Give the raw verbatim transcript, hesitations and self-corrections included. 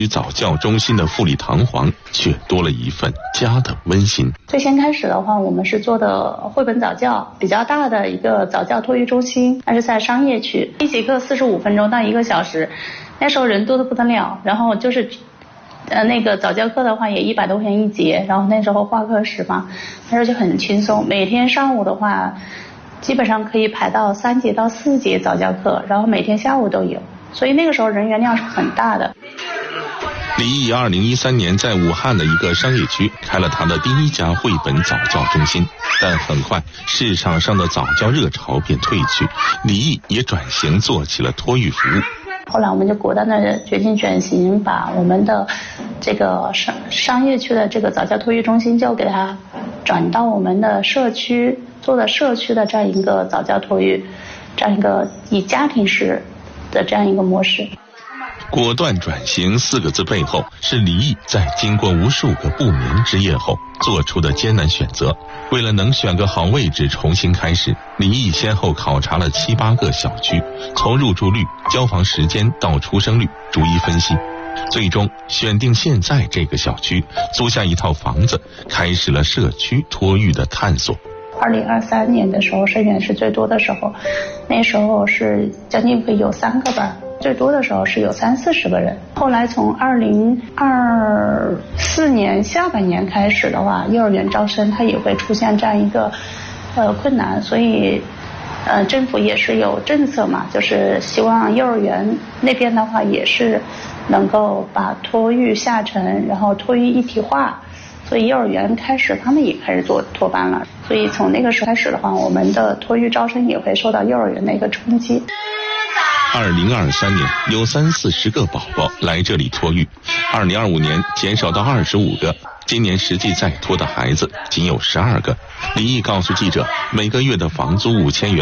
与早教中心的富丽堂皇，却多了一份家的温馨。 最先开始的话，我们是做的绘本早教，比较大的一个早教托育中心，它是在商业区，一节课四十五分钟到一个小时，那时候人多的不得了，然后就是。呃，那个早教课的话也一百多块钱一节，然后那时候画课时嘛，那时候就很轻松。每天上午的话，基本上可以排到三节到四节早教课，然后每天下午都有，所以那个时候人员量是很大的。 李毅二零一三年在武汉的一个商业区开了他的第一家绘本早教中心，但很快市场上的早教热潮便退去，李毅也转型做起了托育服务。 后来我们就果断的决定转型，把我们的这个商商业区的这个早教托育中心就给它转到我们的社区，做的社区的这样一个早教托育，这样一个以家庭式的这样一个模式。 果断转型四个字背后，是李毅在经过无数个不眠之夜后做出的艰难选择。为了能选个好位置重新开始，李毅先后考察了七八个小区，从入住率、交房时间到出生率逐一分析，最终选定现在这个小区，租下一套房子，开始了社区托育的探索。 二零二三年的时候，生源是最多的时候，那时候是将近可以有三个班，最多的时候是有三四十个人。后来从二零二四年下半年开始的话，幼儿园招生它也会出现这样一个呃困难，所以呃政府也是有政策嘛，就是希望幼儿园那边的话也是能够把托育下沉，然后托育一体化。所以幼儿园开始他们也开始做托班了，所以从那个时候开始的话，我们的托育招生也会受到幼儿园的一个冲击。 二零二三年有三四十个宝宝来这里托育，二零二五年减少到二十五个，今年实际在托的孩子仅有十二个。李毅告诉记者，每个月的房租五千元